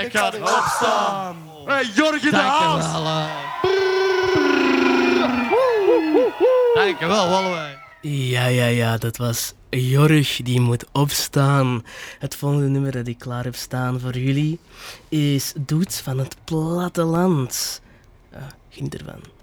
Ik ga erop staan. Hey, Jorgen de Haas. Dankjewel, Wallewij. Ja, dat was Jorg die moet opstaan. Het volgende nummer dat ik klaar heb staan voor jullie is Doets van het Platteland. Geniet ervan.